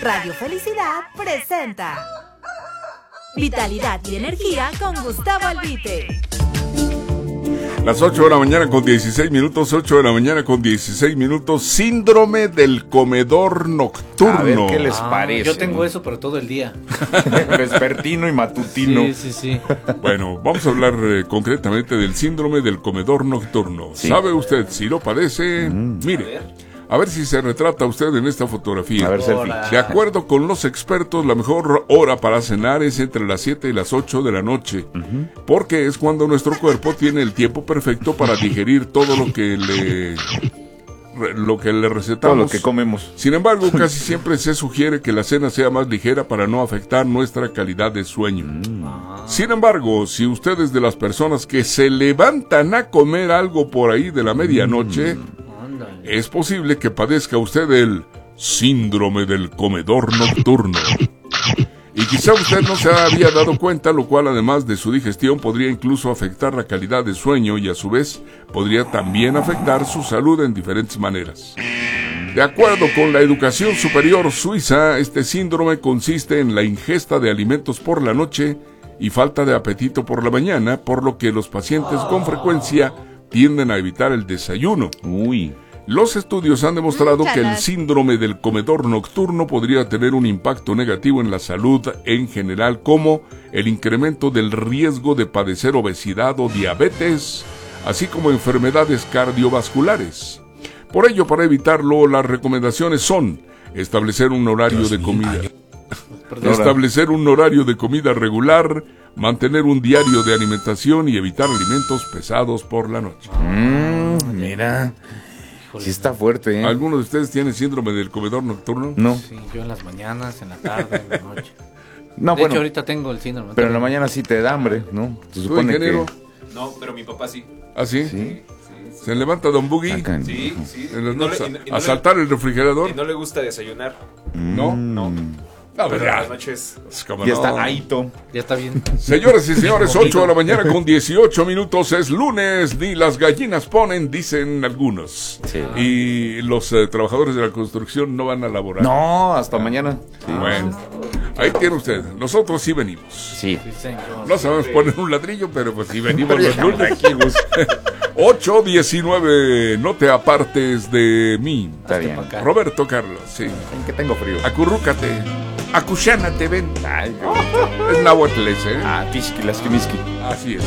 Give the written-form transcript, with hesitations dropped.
Radio Felicidad presenta Vitalidad y Energía con Gustavo Albite. Las 8 de la mañana con 16 minutos, 8 de la mañana con 16 minutos, síndrome del comedor nocturno. A ver, ¿qué les parece? Yo tengo eso, pero todo el día. Vespertino y matutino. Sí. Bueno, vamos a hablar concretamente del síndrome del comedor nocturno. Sí. ¿Sabe usted si lo padece? Mire, a ver si se retrata usted en esta fotografía. A ver, selfie. De acuerdo con los expertos, la mejor hora para cenar es entre las 7 y las 8 de la noche, porque es cuando nuestro cuerpo tiene el tiempo perfecto para digerir todo lo que le recetamos. Todo lo que comemos. Sin embargo, casi siempre se sugiere que la cena sea más ligera para no afectar nuestra calidad de sueño. Sin embargo, si usted es de las personas que se levantan a comer algo por ahí de la medianoche, es posible que padezca usted el síndrome del comedor nocturno. Y quizá usted no se había dado cuenta, lo cual además de su digestión podría incluso afectar la calidad de sueño y a su vez podría también afectar su salud en diferentes maneras. De acuerdo con la educación superior suiza, este síndrome consiste en la ingesta de alimentos por la noche y falta de apetito por la mañana, por lo que los pacientes con frecuencia tienden a evitar el desayuno. Los estudios han demostrado que el síndrome del comedor nocturno podría tener un impacto negativo en la salud en general, como el incremento del riesgo de padecer obesidad o diabetes, así como enfermedades cardiovasculares. Por ello, para evitarlo, las recomendaciones son establecer un horario de comida. Establecer un horario de comida regular, mantener un diario de alimentación y evitar alimentos pesados por la noche. Mira. Sí está fuerte, ¿eh? ¿Alguno de ustedes tiene síndrome del comedor nocturno? No. Sí, yo en las mañanas, en la tarde, en la noche. No, De bueno, hecho, ahorita tengo el síndrome. pero en la mañana sí te da hambre, ¿no? Se ¿Tú, supone ingeniero? que... No, pero mi papá sí. ¿Ah, sí? Sí. ¿Se levanta Don Boogie Sacan. Sí. en las Y no noches le- y a no saltar el refrigerador? Y no le gusta desayunar. ¿No? No. No, Pero en ¿verdad? las noches. Pues, ¿cómo Ya no? está Aito. Ya está bien. Señoras y señores, 8 de la mañana con 18 minutos, es lunes, ni las gallinas ponen, dicen algunos. Sí. Y los trabajadores de la construcción no van a laborar. No, hasta mañana. Sí. Bueno, ahí tiene usted, nosotros sí venimos. Sí. Sí, señor. No sabemos poner un ladrillo, pero pues sí venimos Pero los ya lunes. aquí, Gus. 8:19, no te apartes de mí. Está bien. pa' acá. Roberto Carlos, sí. En que tengo frío. Acurrúcate, acushánate, ven. Ay, qué bonito. Es náhuatl ese, ¿eh? Ah, Tishki, las Kimiski. Así es.